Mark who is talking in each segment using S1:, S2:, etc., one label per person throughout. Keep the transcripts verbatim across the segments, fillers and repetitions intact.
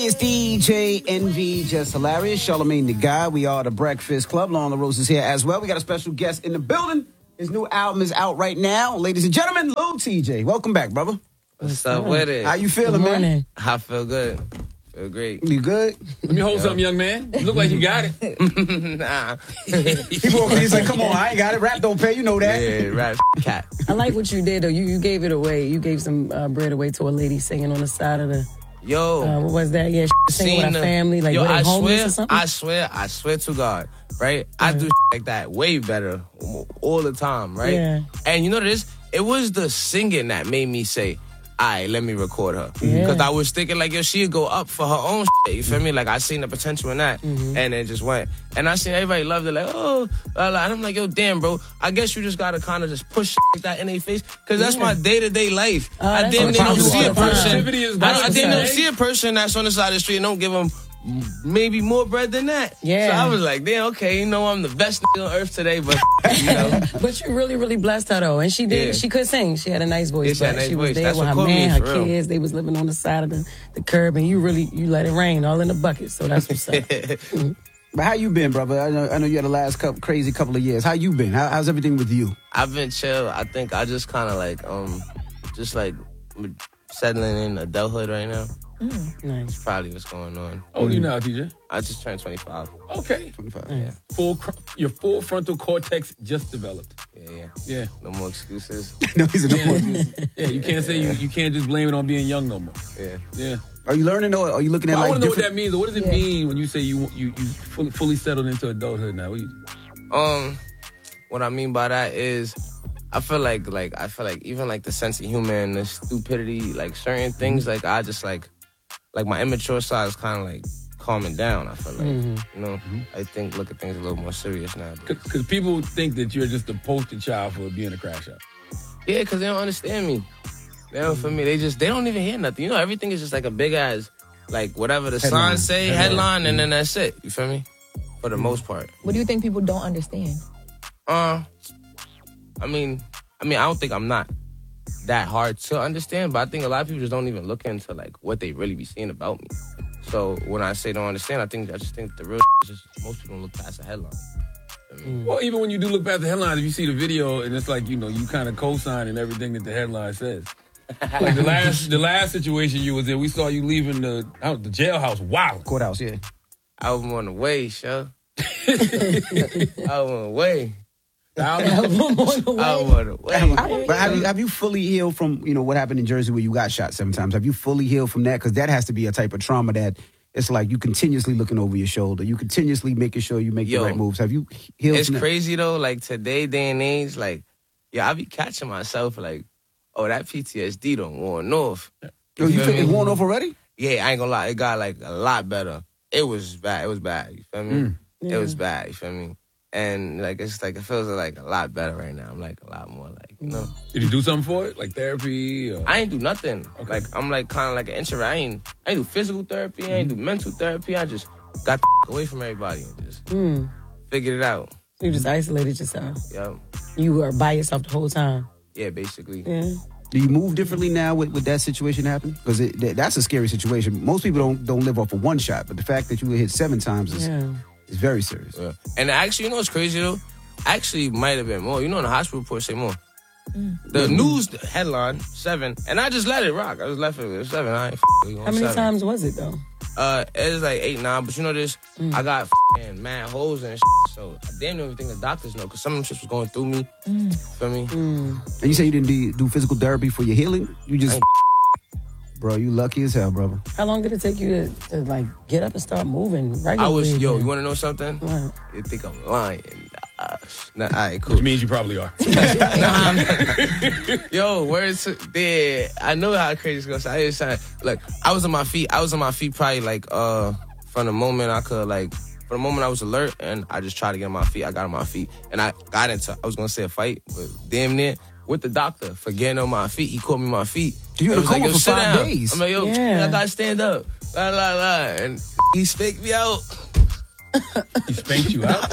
S1: It's D J Envy, just hilarious. Charlamagne the Guy. We are the Breakfast Club. Lauren LaRose is here as well. We got a special guest in the building. His new album is out right now. Ladies and gentlemen, Lil T J. Welcome back, brother.
S2: What's up with it?
S1: How you feeling, man?
S2: I feel good. Feel great.
S1: You good?
S3: Let me hold Yo. something, young man. You look like you got it.
S2: Nah.
S1: People over here say, come on, I ain't got it. Rap don't pay. You know that.
S2: Yeah, rap cat.
S4: I like what you did, though. You, you gave it away. You gave some uh, bread away to a lady singing on the side of the...
S2: Yo.
S4: Uh, what was that? Yeah, singing with her
S2: the,
S4: family. Like,
S2: yo,
S4: were they
S2: I
S4: homeless
S2: swear,
S4: or something?
S2: I swear, I swear to God, right? Mm-hmm. I do like that way better all the time, right?
S4: Yeah.
S2: And you know what it is? It was the singing that made me say, all right, let me record her.
S4: Yeah.
S2: Because I was thinking, like, yo, she'd go up for her own shit, you feel me? Like, I seen the potential in that, mm-hmm. and it just went. And I seen everybody loved it, like, oh, and I'm like, yo, damn, bro, I guess you just got to kind of just push like that in their face, because that's yeah. my day-to-day life.
S4: Uh,
S2: I damn near don't see a person. I, I damn near don't
S4: say.
S2: see a person that's on the side of the street and don't give them maybe more bread than that.
S4: Yeah.
S2: So I was like, damn, okay, you know, I'm the best nigga on earth today, but, you know.
S4: But you really, really blessed her, though. And she did, yeah. she could sing. She had a nice voice.
S2: Yeah, she had a nice
S4: she
S2: voice.
S4: was there
S2: That's
S4: with her
S2: what
S4: man,
S2: me,
S4: her
S2: for
S4: kids.
S2: real.
S4: They was living on the side of the, the curb, and you really, you let it rain all in the bucket. So that's what's up. mm-hmm.
S1: But how you been, brother? I know, I know you had the last couple, crazy couple of years. How you been? How, how's everything with you?
S2: I've been chill. I think I just kind of like, um, just like settling in adulthood right now.
S4: Mm, nice.
S2: That's probably what's going on.
S3: Oh, mm. you now, T J?
S2: I just turned twenty-five.
S3: Okay.
S1: twenty-five.
S2: Yeah.
S3: Full, your full frontal cortex just developed.
S2: Yeah, yeah.
S3: Yeah.
S2: No more excuses.
S1: No, he's a no more.
S3: Yeah, you can't say you, you can't just blame it on being young no more.
S2: Yeah.
S3: Yeah.
S1: Are you learning or are you looking at
S3: well,
S1: like
S3: I want to know
S1: different...
S3: what that means. What does it
S4: yeah.
S3: mean when you say you you you fully, fully settled into adulthood now? What you...
S2: Um, what I mean by that is, I feel like like I feel like even like the sense of humor and the stupidity, like certain things, like I just like like my immature side is kind of like calming down. I feel like mm-hmm. you know, mm-hmm. I think look at things a little more serious now.
S3: Because people think that you're just the poster child for being a crash out.
S2: Yeah, because they don't understand me. They don't feel me. They just they don't even hear nothing. You know, everything is just like a big ass like whatever the
S1: headline.
S2: signs say,
S1: headline,
S2: headline, and then that's it. You feel me? For the most part.
S5: What do you think people don't understand?
S2: Uh, I mean, I mean, I don't think I'm not that hard to understand, but I think a lot of people just don't even look into like what they really be seeing about me. So when I say don't understand, I think I just think the real is just most people don't look past the headline. I mean,
S3: well, even when you do look past the headlines, if you see the video and it's like, you know, you kind of co-signing everything that the headline says. Like the last the last situation you was in, we saw you leaving the out the jailhouse. Wow.
S1: Courthouse, yeah.
S2: I was on the way, show. I was on the way.
S4: I was on the way.
S2: I was on the way.
S1: But have you, have you fully healed from, you know, what happened in Jersey where you got shot seven times? Have you fully healed from that? Because that has to be a type of trauma that it's like you continuously looking over your shoulder. You continuously making sure you make
S2: Yo,
S1: the right moves. Have you healed
S2: It's
S1: from that?
S2: crazy, though. Like, today, day and age, like, yeah, I be catching myself, like, oh, that P T S D don't worn off.
S1: Oh, you
S2: feel
S1: feel it
S2: me?
S1: worn off already?
S2: Yeah, I ain't gonna lie. It got, like, a lot better. It was bad. It was bad. You feel me?
S1: Mm.
S4: Yeah.
S2: It was bad. You feel me? And, like, it's like, it feels like a lot better right now. I'm, like, a lot more, like, you know.
S3: Did you do something for it? Like therapy? Or...
S2: I ain't do nothing.
S3: Okay.
S2: Like, I'm, like, kind of like an introvert. I ain't, I ain't do physical therapy. I ain't do mental therapy. I just got the away from everybody and just
S4: Mm.
S2: figured it out.
S4: You just isolated yourself.
S2: Yeah.
S4: You were by yourself the whole time.
S2: Yeah, basically.
S4: Yeah.
S1: Do you move differently now with, with that situation happen? Because that, that's a scary situation. Most people don't don't live off of one shot, but the fact that you were hit seven times is,
S4: Yeah.
S1: is very serious.
S2: Yeah. And actually, you know what's crazy, though? Actually, might have been more. You know, in the hospital report say more.
S4: Mm.
S2: The news headline, seven, and I just let it rock. I just left it with seven. I ain't f-
S4: How many
S2: seven.
S4: times was it, though?
S2: Uh, it was like eight, nine, but you know this?
S4: Mm.
S2: I got f***ing mad holes and shit, so I damn near everything the doctors know, because some of them shit was going through me.
S4: Mm.
S2: Feel me?
S1: And you say you didn't do, do physical therapy for your healing? You just... Bro, you lucky as hell, brother.
S4: How long did it take you to, to like, get up and start moving regularly?
S2: I was, yo,
S4: again?
S2: you want to know something?
S4: What?
S2: You think I'm lying. Nah, nah, all right, cool.
S3: Which means you probably are.
S2: Nah, yo, words there. I know how crazy it's gonna sound. I just sound, look, I was on my feet. I was on my feet probably like uh from the moment I could like from the moment I was alert and I just tried to get on my feet. I got on my feet and I got into I was gonna say a fight, but damn near with the doctor for getting on my feet. He caught me on my feet.
S1: You in a
S2: It was like,
S1: coma
S2: yo,
S1: for
S2: sit
S1: five
S2: down.
S1: days.
S2: I'm like, yo,
S4: Yeah.
S2: I gotta stand up. La la la, and he spaked me out.
S3: He spanked you out?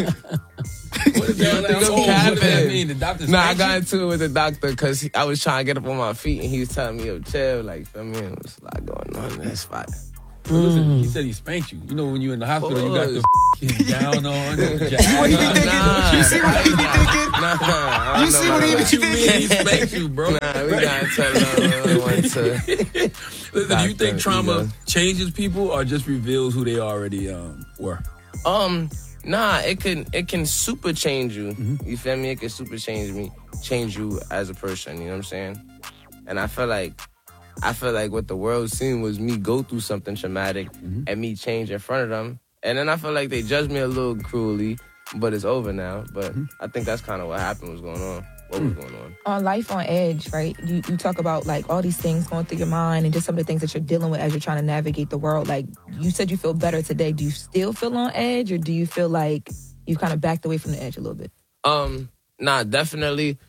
S3: What is that?
S2: Think I'm
S3: Oh, what does that
S2: capping.
S3: mean? The doctor
S2: Nah, I
S3: spanked
S2: got
S3: you?
S2: into it with the doctor because I was trying to get up on my feet and he was telling me, yo, chill, like, feel me? It was a lot going on in that spot.
S3: Well, listen, he said he spanked you. You know when you're in the hospital, you got the f***ing gown on.
S1: You see what he be thinking?
S2: Nah,
S1: You see what he be thinking?
S2: Nah, nah, I
S1: You
S2: don't
S1: see
S2: know
S1: what he
S2: about
S1: be
S3: What you mean he
S1: thinking?
S3: spanked you, bro?
S2: Nah, we gotta tell them one to.
S3: Listen, do you think
S2: Doctor
S3: trauma
S2: Ego.
S3: changes people or just reveals who they already um, were?
S2: Um, nah, it can it can super change you. You feel me? It can super change me, change you as a person. You know what I'm saying? And I feel like, I feel like what the world seen was me go through something traumatic and me change in front of them. And then I feel like they judged me a little cruelly, but it's over now. But I think that's kind of what happened, was going on. What was going on?
S5: On Life on Edge, right? You you talk about like all these things going through your mind and just some of the things that you're dealing with as you're trying to navigate the world. Like you said, you feel better today. Do you still feel on edge, or do you feel like you've kind of backed away from the edge a little bit?
S2: Um, nah, definitely.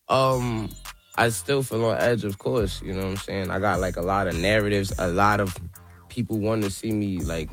S2: Um, I still feel on edge, of course. You know what I'm saying? I got like a lot of narratives, a lot of people want to see me like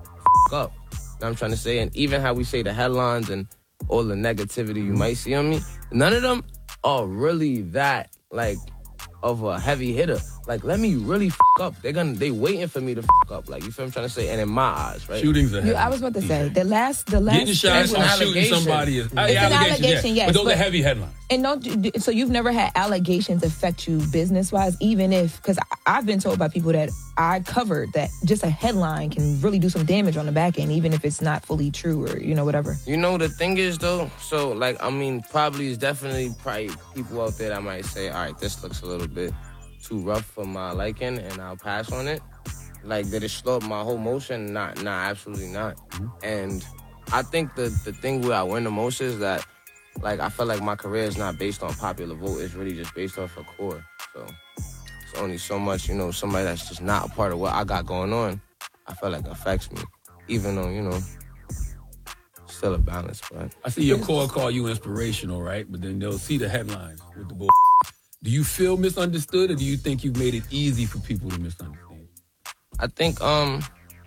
S2: f- up. You know what I'm trying to say? And even how we say the headlines and all the negativity you might see on me, none of them are really that like of a heavy hitter. Like, let me really f- up. They're gonna, they waiting for me to f- up. Like, you feel what I'm trying to say? And in my eyes, right?
S3: Shootings are
S5: You, I was about to say the last the last
S3: Getting shot
S2: It's
S3: or
S2: an
S3: shooting
S2: allegation.
S3: somebody is
S5: It's an allegation, yes,
S3: but those
S5: but-
S3: are heavy headlines.
S5: And don't so you've never had allegations affect you business wise, even if because I've been told by people that I covered that just a headline can really do some damage on the back end, even if it's not fully true or you know whatever.
S2: You know, the thing is, though, so, like, I mean, probably is definitely probably people out there that might say, all right, this looks a little bit too rough for my liking, and I'll pass on it. Like, did it slow up my whole motion? Not, nah, absolutely not. Mm-hmm. And I think the, the thing where I win the most is that, like, I feel like my career is not based on popular vote. It's really just based off a core. So it's only so much, you know, somebody that's just not a part of what I got going on, I feel like affects me. Even though, you know, still a balance, but
S3: I see your core call you inspirational, right? But then they'll see the headlines with the bull. Do you feel misunderstood, or do you think you've made it easy for people to misunderstand?
S2: I think um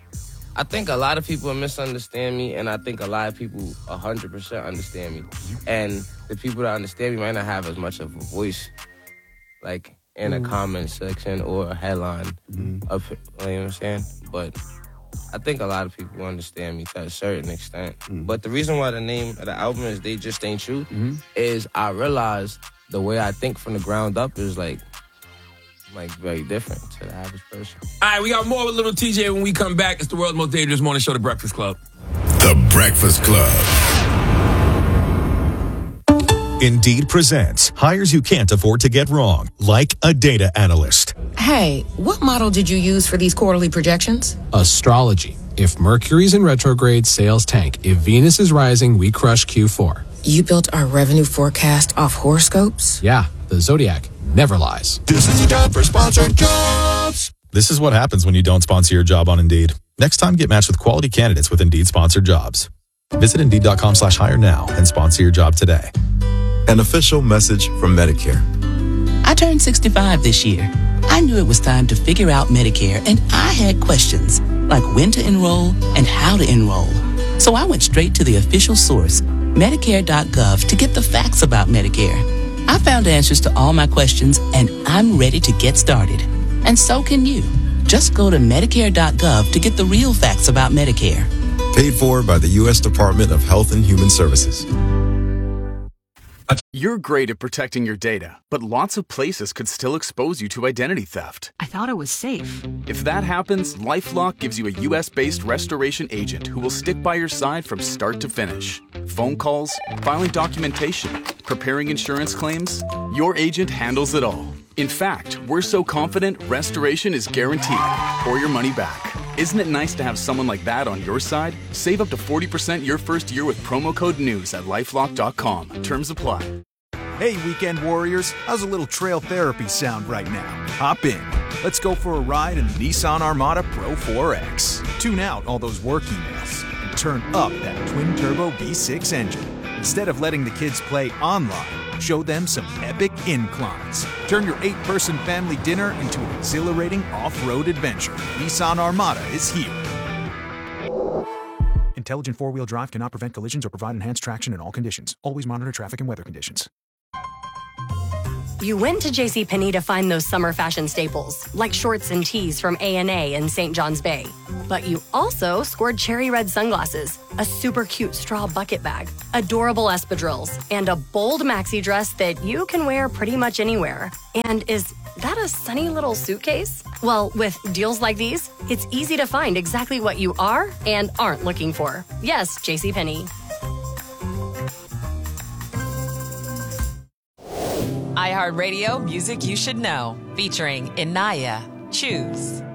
S2: I think a lot of people misunderstand me, and I think a lot of people one hundred percent understand me. And the people that understand me might not have as much of a voice, like in a comment section or a headline. Of, you know what I'm saying? But I think a lot of people understand me to a certain extent. But the reason why the name of the album is They Just Ain't You is I realized the way I think from the ground up is like, like very different to the average person.
S3: All right, we got more with Little T J when we come back. It's the world's most dangerous morning show, The Breakfast Club.
S6: The Breakfast Club. Indeed presents hires you can't afford to get wrong, like a data analyst.
S7: Hey, what model did you use for these quarterly projections?
S8: Astrology. If Mercury's in retrograde, sales tank. If Venus is rising, we crush Q four.
S7: You built our revenue forecast off horoscopes?
S8: Yeah, the Zodiac never lies.
S6: This is the time for sponsored jobs. This is what happens when you don't sponsor your job on Indeed. Next time, get matched with quality candidates with Indeed sponsored jobs. Visit Indeed.com slash hire now and sponsor your job today.
S9: An official message from Medicare.
S10: I turned sixty-five this year. I knew it was time to figure out Medicare, and I had questions like when to enroll and how to enroll. So I went straight to the official source, Medicare dot gov, to get the facts about Medicare. I found answers to all my questions, and I'm ready to get started. And so can you. Just go to Medicare dot gov to get the real facts about Medicare.
S9: Paid for by the U S Department of Health and Human Services.
S11: You're great at protecting your data, but lots of places could still expose you to identity theft.
S12: I thought it was safe.
S11: If that happens, LifeLock gives you a U S-based restoration agent who will stick by your side from start to finish. Phone calls, filing documentation, preparing insurance claims, your agent handles it all. In fact, we're so confident restoration is guaranteed or your money back. Isn't it nice to have someone like that on your side? Save up to forty percent your first year with promo code NEWS at LifeLock dot com. Terms apply.
S13: Hey, weekend warriors, how's a little trail therapy sound right now? Hop in. Let's go for a ride in the Nissan Armada Pro four X. Tune out all those work emails and turn up that twin-turbo V six engine. Instead of letting the kids play online, show them some epic inclines. Turn your eight-person family dinner into an exhilarating off-road adventure. Nissan Armada is here. Intelligent four-wheel drive cannot prevent collisions or provide enhanced traction in all conditions. Always monitor traffic and weather conditions.
S12: You went to JCPenney to find those summer fashion staples, like shorts and tees from A and A in Saint John's Bay. But you also scored cherry red sunglasses, a super cute straw bucket bag, adorable espadrilles, and a bold maxi dress that you can wear pretty much anywhere. And is that a sunny little suitcase? Well, with deals like these, it's easy to find exactly what you are and aren't looking for. Yes, JCPenney.
S14: iHeartRadio Music You Should Know, featuring Inaya. Choose.